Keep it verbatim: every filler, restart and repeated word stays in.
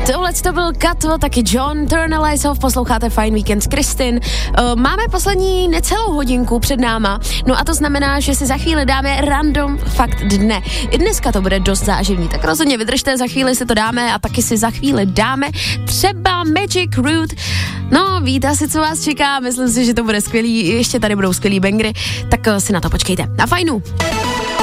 Tohle to byl Kato, taky John, Turner Lights, posloucháte Fine Weekend s Kristin. Uh, máme poslední necelou hodinku před náma, no a to znamená, že si za chvíli dáme random fakt dne. I dneska to bude dost záživný, tak rozhodně vydržte, za chvíli si to dáme a taky si za chvíli dáme třeba Magic Root. No, víte asi, co vás čeká, myslím si, že to bude skvělý, ještě tady budou skvělý bangry, tak uh, si na to počkejte. Na fajnu.